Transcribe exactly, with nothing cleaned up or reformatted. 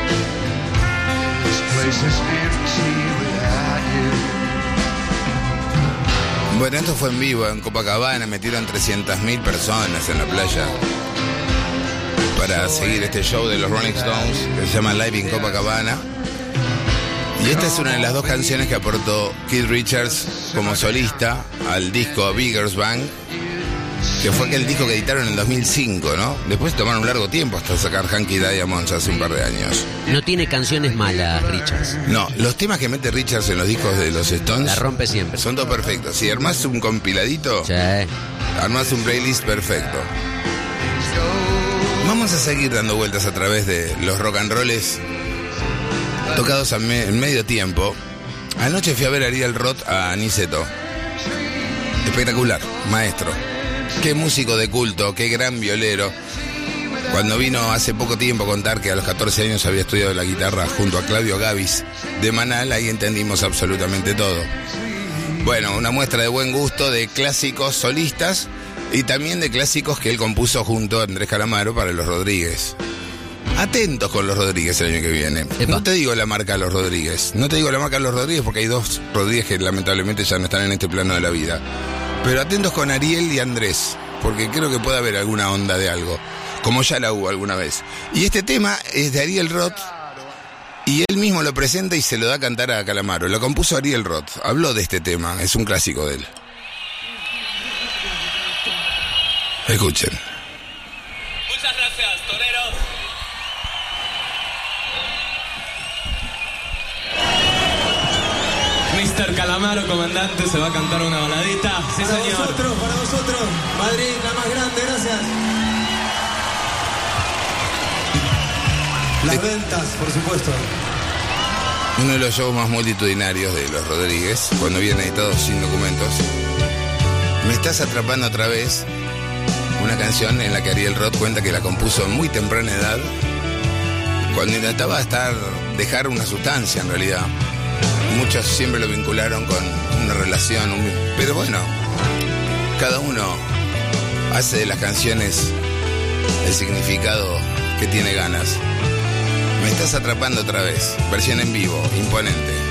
Bueno, esto fue en vivo en Copacabana, metieron trescientas mil personas en la playa para seguir este show de los Rolling Stones que se llama Live in Copacabana. Y esta es una de las dos canciones que aportó Keith Richards como solista al disco Beggars Bank, que fue aquel disco que editaron en el dos mil cinco, ¿no? Después tomaron un largo tiempo hasta sacar Hanky Diamonds hace un par de años. No tiene canciones malas, Richards. No, los temas que mete Richards en los discos de los Stones la rompe siempre. Son todos perfectos. Si armás un compiladito, sí, armás un playlist perfecto. Vamos a seguir dando vueltas a través de los rock and rolls tocados a me- en medio tiempo. Anoche fui a ver a Ariel Roth a Niceto. Espectacular, maestro. Qué músico de culto, qué gran violero. Cuando vino hace poco tiempo a contar que a los catorce años había estudiado la guitarra junto a Claudio Gavis de Manal, ahí entendimos absolutamente todo. Bueno, una muestra de buen gusto de clásicos solistas y también de clásicos que él compuso junto a Andrés Calamaro para Los Rodríguez. Atentos con Los Rodríguez el año que viene. Epa. No te digo la marca Los Rodríguez, no te digo la marca Los Rodríguez porque hay dos Rodríguez que lamentablemente ya no están en este plano de la vida. Pero atentos con Ariel y Andrés, porque creo que puede haber alguna onda de algo, como ya la hubo alguna vez. Y este tema es de Ariel Roth, y él mismo lo presenta y se lo da a cantar a Calamaro. Lo compuso Ariel Roth, habló de este tema, es un clásico de él. Escuchen. Muchas gracias, torero. mister Calamaro, comandante, se va a cantar una baladita. Sí, para señor. vosotros, para vosotros. Madrid, la más grande, gracias. Las ventas, por supuesto. Uno de los shows más multitudinarios de Los Rodríguez, cuando vienen editados sin documentos. Me estás atrapando otra vez. Una canción en la que Ariel Roth cuenta que la compuso en muy temprana edad, cuando intentaba estar, dejar una sustancia en realidad. Muchos siempre lo vincularon con una relación, un, pero bueno, cada uno hace de las canciones el significado que tiene ganas. Me estás atrapando otra vez, versión en vivo, imponente.